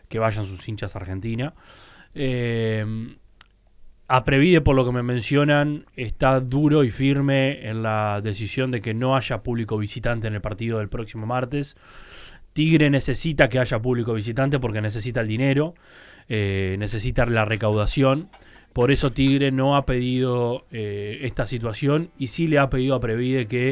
que vayan sus hinchas a Argentina. Aprevide, por lo que me mencionan, está duro y firme en la decisión de que no haya público visitante en el partido del próximo martes. Tigre necesita que haya público visitante porque necesita el dinero, necesita la recaudación. Por eso Tigre no ha pedido esta situación y sí le ha pedido a Previde que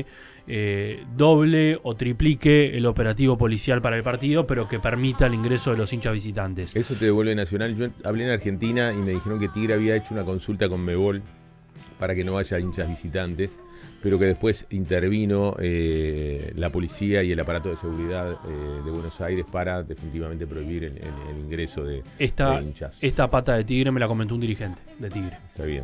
doble o triplique el operativo policial para el partido, pero que permita el ingreso de los hinchas visitantes. Eso te devuelve Nacional. Yo hablé en Argentina y me dijeron que Tigre había hecho una consulta con Mebol para que no haya hinchas visitantes, pero que después intervino la policía y el aparato de seguridad de Buenos Aires para definitivamente prohibir el ingreso de hinchas. Esta pata de Tigre me la comentó un dirigente de Tigre. Está bien.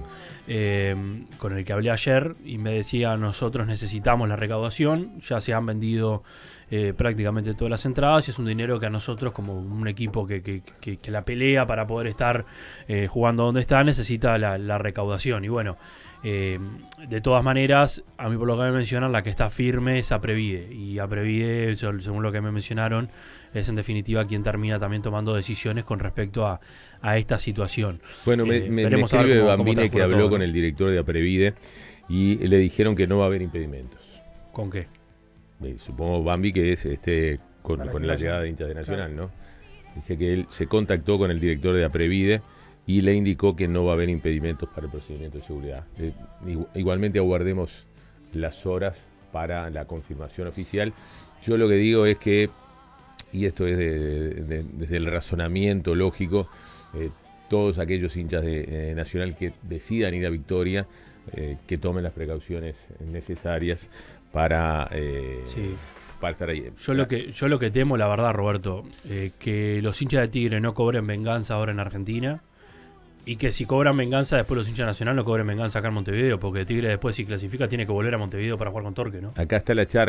Con el que hablé ayer y me decía: nosotros necesitamos la recaudación, ya se han vendido prácticamente todas las entradas y es un dinero que a nosotros, como un equipo que la pelea para poder estar jugando donde está, necesita la recaudación. Y bueno, de todas maneras, a mí por lo que me mencionan, la que está firme es Aprevide, y Aprevide, según lo que me mencionaron, es en definitiva quien termina también tomando decisiones con respecto a esta situación. Bueno, me escribe Bambine que habló con el director de Aprevide y le dijeron que no va a haber impedimentos. ¿Con qué? Supongo, Bambi, que es con la llegada de hinchas de Nacional, ¿no? Dice que él se contactó con el director de Aprevide y le indicó que no va a haber impedimentos para el procedimiento de seguridad. Igualmente aguardemos las horas para la confirmación oficial. Yo lo que digo es que, y esto es desde el razonamiento lógico, todos aquellos hinchas de Nacional que decidan ir a Victoria, que tomen las precauciones necesarias para estar ahí. Yo lo que temo, la verdad, Roberto, que los hinchas de Tigre no cobren venganza ahora en Argentina, y que si cobran venganza después los hinchas Nacional no cobren venganza acá en Montevideo, porque Tigre después, si clasifica, tiene que volver a Montevideo para jugar con Torque, ¿no? Acá está la charla.